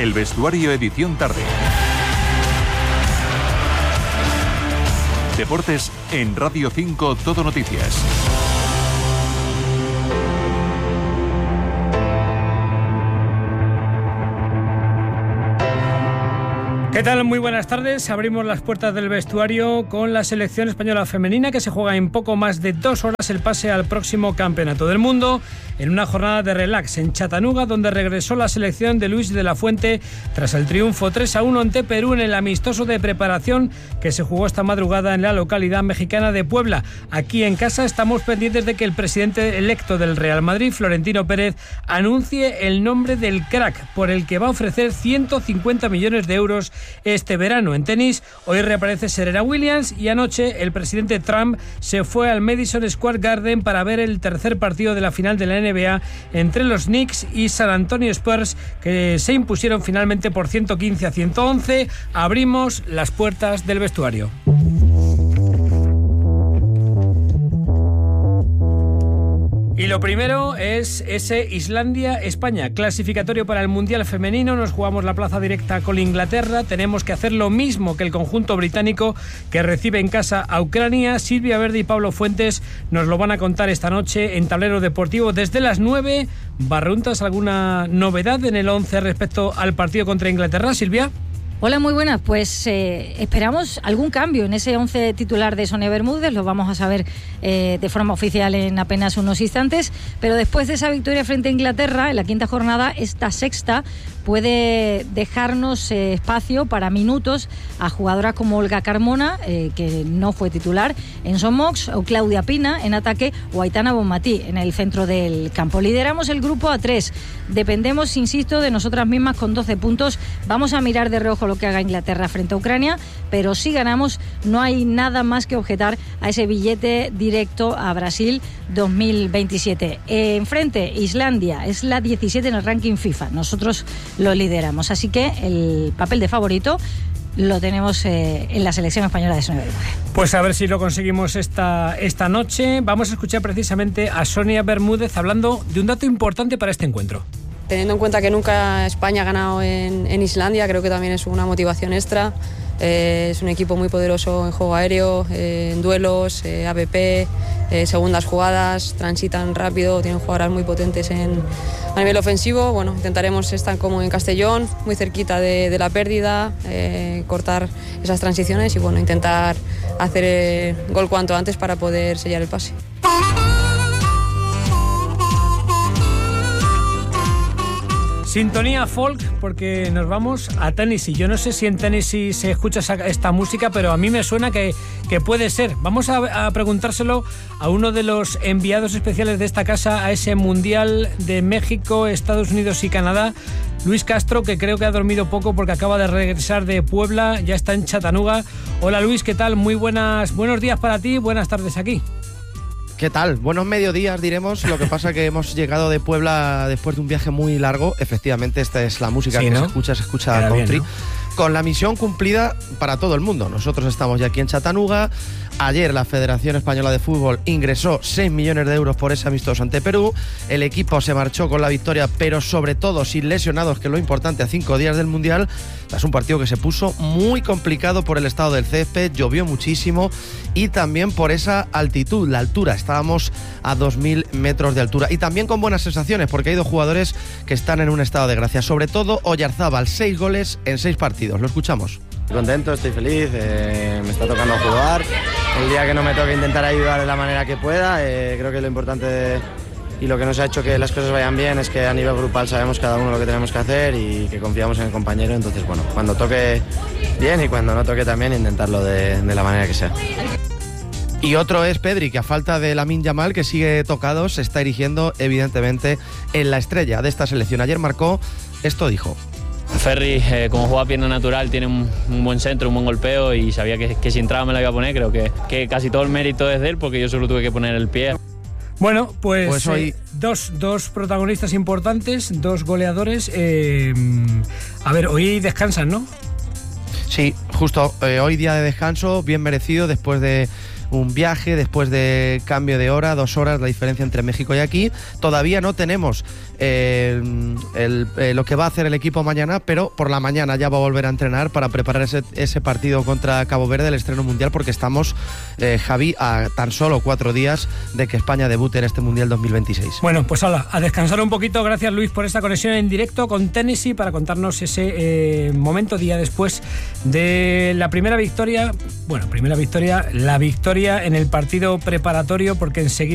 El Vestuario edición tarde. Deportes en Radio 5 Todo Noticias. ¿Qué tal? Muy buenas tardes. Abrimos las puertas del vestuario con la selección española femenina que se juega en poco más de 2 horas el pase al próximo Campeonato del Mundo en una jornada de relax en Chattanooga, donde regresó la selección de Luis de la Fuente tras el triunfo 3-1 ante Perú en el amistoso de preparación que se jugó esta madrugada en la localidad mexicana de Puebla. Aquí en casa estamos pendientes de que el presidente electo del Real Madrid, Florentino Pérez, anuncie el nombre del crack por el que va a ofrecer 150 millones de euros este verano. En tenis, hoy reaparece Serena Williams y anoche el presidente Trump se fue al Madison Square Garden para ver el tercer partido de la final de la NBA entre los Knicks y San Antonio Spurs, que se impusieron finalmente por 115-111. Abrimos las puertas del vestuario. Y lo primero es ese Islandia-España, clasificatorio para el Mundial Femenino. Nos jugamos la plaza directa con Inglaterra. Tenemos que hacer lo mismo que el conjunto británico, que recibe en casa a Ucrania. Silvia Verde y Pablo Fuentes nos lo van a contar esta noche en Tablero Deportivo desde las 9. Barruntas, ¿alguna novedad en el 11 respecto al partido contra Inglaterra, Silvia? Hola, muy buenas. Pues esperamos algún cambio en ese 11 titular de Sonia Bermúdez. Lo vamos a saber de forma oficial en apenas unos instantes. Pero después de esa victoria frente a Inglaterra, en la quinta jornada, esta sexta puede dejarnos espacio para minutos a jugadoras como Olga Carmona, que no fue titular, Enzo Mox, o Claudia Pina en ataque, o Aitana Bonmatí en el centro del campo. Lideramos el grupo a 3. Dependemos, insisto, de nosotras mismas con 12 puntos. Vamos a mirar de reojo lo que haga Inglaterra frente a Ucrania, pero si ganamos no hay nada más que objetar a ese billete directo a Brasil 2027. Enfrente, Islandia es la 17 en el ranking FIFA. Nosotros lo lideramos, así que el papel de favorito lo tenemos en la selección española de Sonia Bermúdez. Pues a ver si lo conseguimos esta noche. Vamos a escuchar precisamente a Sonia Bermúdez hablando de un dato importante para este encuentro. Teniendo en cuenta que nunca España ha ganado en Islandia, creo que también es una motivación extra. Es un equipo muy poderoso en juego aéreo, en duelos, AVP, segundas jugadas, transitan rápido, tienen jugadoras muy potentes a nivel ofensivo. Bueno, intentaremos estar como en Castellón, muy cerquita de la pérdida, cortar esas transiciones y bueno, intentar hacer gol cuanto antes para poder sellar el pase. Sintonía folk, porque nos vamos a Tennessee. Yo no sé si en Tennessee se escucha esta música, pero a mí me suena que puede ser. Vamos a preguntárselo a uno de los enviados especiales de esta casa a ese Mundial de México, Estados Unidos y Canadá, Luis Castro, que creo que ha dormido poco porque acaba de regresar de Puebla, ya está en Chattanooga. Hola Luis, ¿qué tal? Muy buenos días para ti, buenas tardes aquí. ¿Qué tal? Buenos mediodías, diremos. Lo que pasa que hemos llegado de Puebla después de un viaje muy largo. Efectivamente, esta es la música sí, que ¿no? se escucha country. Bien, ¿no? Con la misión cumplida para todo el mundo. Nosotros estamos ya aquí en Chattanooga. Ayer la Federación Española de Fútbol ingresó 6 millones de euros por ese amistoso ante Perú. El equipo se marchó con la victoria, pero sobre todo sin lesionados, que es lo importante, a 5 días del Mundial. Es un partido que se puso muy complicado por el estado del césped, llovió muchísimo y también por esa altitud, la altura. Estábamos a 2.000 metros de altura y también con buenas sensaciones porque hay 2 jugadores que están en un estado de gracia. Sobre todo Oyarzábal, 6 goles en 6 partidos. Lo escuchamos. Estoy contento, estoy feliz, me está tocando jugar. El día que no me toque intentar ayudar de la manera que pueda. Creo que lo importante y lo que nos ha hecho que las cosas vayan bien es que a nivel grupal sabemos cada uno lo que tenemos que hacer y que confiamos en el compañero. Entonces, bueno, cuando toque bien y cuando no toque también intentarlo de la manera que sea. Y otro es Pedri, que a falta de Lamine Yamal, que sigue tocado, se está erigiendo evidentemente en la estrella de esta selección. Ayer marcó, esto dijo. Ferri, como juega pierna natural, tiene un buen centro, un buen golpeo y sabía que si entraba me la iba a poner. Creo que casi todo el mérito es de él porque yo solo tuve que poner el pie. Bueno, pues hoy dos protagonistas importantes, 2 goleadores. A ver, hoy descansan, ¿no? Sí, justo hoy día de descanso, bien merecido después de un viaje, después de cambio de hora, 2 horas, la diferencia entre México y aquí. Todavía no tenemos lo que va a hacer el equipo mañana, pero por la mañana ya va a volver a entrenar para preparar ese partido contra Cabo Verde, el estreno mundial, porque estamos, Javi, a tan solo 4 días de que España debute en este Mundial 2026. Bueno, pues hala, a descansar un poquito. Gracias, Luis, por esta conexión en directo con Tennessee para contarnos ese momento día después de la primera victoria, la victoria en el partido preparatorio, porque enseguida